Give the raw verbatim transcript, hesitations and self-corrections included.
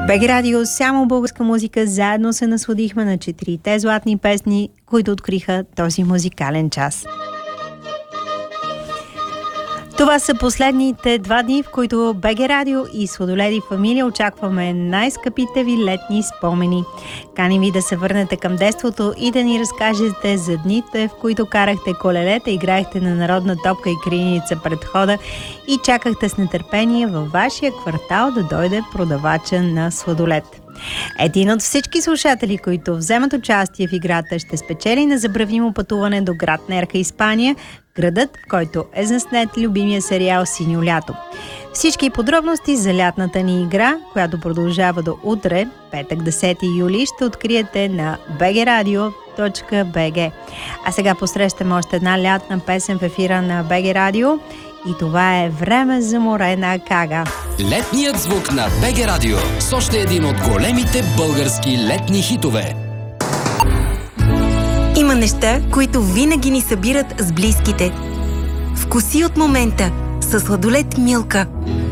БГ Радио, само българска музика, заедно се насладихме на четирите златни песни, които откриха този музикален час. Това са последните два дни, в които БГ Радио и Сладоледи фамилия очакваме най-скъпите ви летни спомени. Каним ви да се върнете към детството и да ни разкажете за дните, в които карахте колелета, играехте на народна топка и криеница пред входа и чакахте с нетърпение във вашия квартал да дойде продавача на сладолед. Един от всички слушатели, които вземат участие в играта, ще спечели незабравимо пътуване до град Нерха, Испания, градът, в който е заснет любимия сериал «Синьо лято». Всички подробности за лятната ни игра, която продължава до утре, петък десети юли, ще откриете на би джи радио точка би джи. А сега посрещаме още една лятна песен в ефира на БГ Радио и това е «Време за морена кага». Летният звук на БГ Радио с още един от големите български летни хитове. Има неща, които винаги ни събират с близките. Вкуси от момента със сладолед Милка.